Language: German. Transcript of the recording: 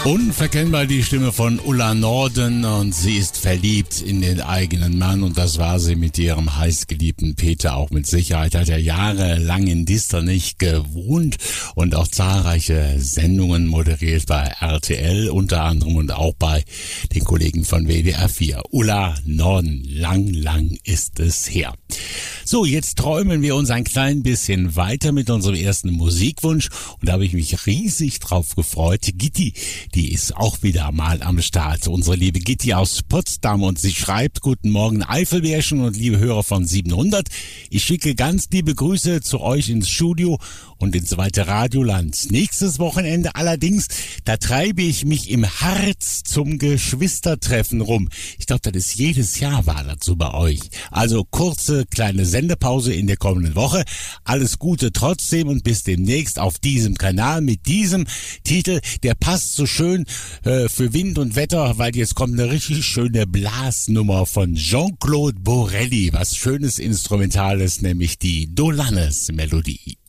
Unverkennbar die Stimme von Ulla Norden und sie ist verliebt in den eigenen Mann und das war sie mit ihrem heißgeliebten Peter auch mit Sicherheit. Hat er jahrelang in Diesternich gewohnt und auch zahlreiche Sendungen moderiert bei RTL unter anderem und auch bei den Kollegen von WDR 4. Ulla Norden, lang ist es her. So, jetzt träumen wir uns ein klein bisschen weiter mit unserem ersten Musikwunsch und da habe ich mich riesig drauf gefreut. Gitti, die ist auch wieder mal am Start. Unsere liebe Gitti aus Potsdam und sie schreibt: Guten Morgen Eifelbärchen und liebe Hörer von 700. Ich schicke ganz liebe Grüße zu euch ins Studio und ins weite Radioland. Nächstes Wochenende allerdings, da treibe ich mich im Harz zum Geschwistertreffen rum. Ich glaube, das ist jedes Jahr war dazu bei euch. Also kurze kleine Sendepause in der kommenden Woche. Alles Gute trotzdem und bis demnächst auf diesem Kanal mit diesem Titel. Der passt so schön für Wind und Wetter, weil jetzt kommt eine richtig schöne Blasnummer von Jean-Claude Borelli. Was schönes Instrumentales, nämlich die Dolanes-Melodie.